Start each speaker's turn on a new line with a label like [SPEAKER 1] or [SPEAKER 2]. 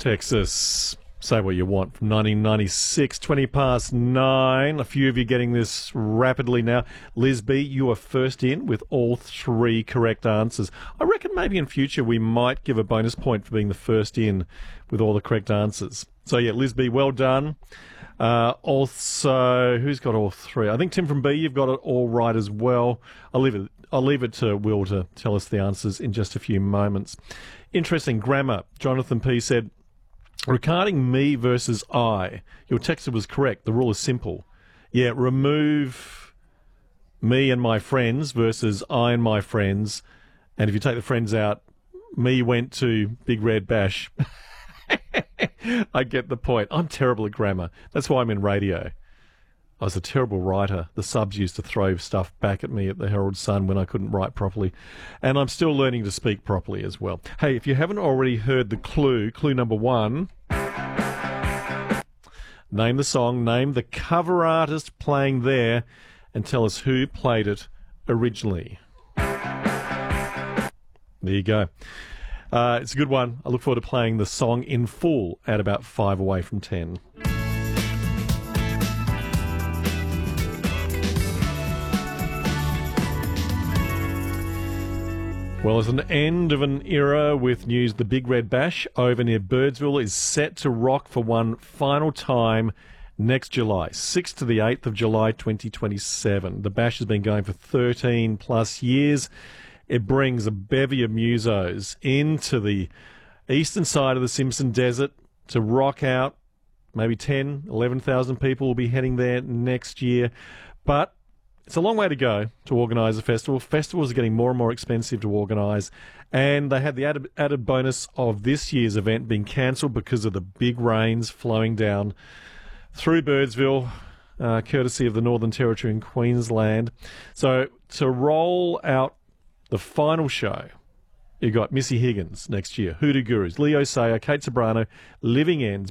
[SPEAKER 1] Texas. Say what you want. From 1996, 20 past 9. A few of you getting this rapidly now. Liz B, you are first in with all 3 correct answers. I reckon maybe in future we might give a bonus point for being the first in with all the correct answers. So yeah, Liz B, well done. Also, who's got all 3? I think Tim from B, you've got it all right as well. I'll leave it to Will to tell us the answers in just a few moments. Interesting grammar. Jonathan P said, regarding me versus I, your texter was correct. The rule is simple. Yeah, remove me and my friends versus I and my friends. And if you take the friends out, me went to Big Red Bash. I get the point. I'm terrible at grammar. That's why I'm in radio. I was a terrible writer. The subs used to throw stuff back at me at the Herald Sun when I couldn't write properly. And I'm still learning to speak properly as well. Hey, if you haven't already heard the clue number 1, name the song, name the cover artist playing there, and tell us who played it originally. There you go. It's a good one. I look forward to playing the song in full at about 5 away from 10. Well, as an end of an era with news, the Big Red Bash over near Birdsville is set to rock for one final time next July, 6th to the 8th of July 2027. The Bash has been going for 13 plus years. It brings a bevy of musos into the eastern side of the Simpson Desert to rock out. Maybe 11,000 people will be heading there next year. But it's a long way to go to organise a festival. Festivals are getting more and more expensive to organise, and they had the added bonus of this year's event being cancelled because of the big rains flowing down through Birdsville, courtesy of the Northern Territory in Queensland. So to roll out the final show, you got Missy Higgins next year, Hoodoo Gurus, Leo Sayer, Kate Sobrano, Living Ends,